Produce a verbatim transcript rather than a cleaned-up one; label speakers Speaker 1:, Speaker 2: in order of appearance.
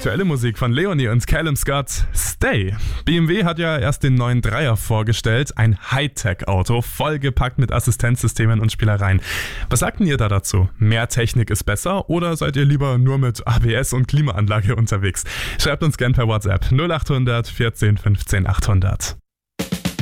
Speaker 1: aktuelle Musik von Leonie und Callum Scott, Stay. B M W hat ja erst den neuen Dreier vorgestellt, ein Hightech-Auto, vollgepackt mit Assistenzsystemen und Spielereien. Was sagt denn ihr da dazu? Mehr Technik ist besser oder seid ihr lieber nur mit A B S und Klimaanlage unterwegs? Schreibt uns gern per WhatsApp null acht hundert vierzehn fünfzehn achthundert.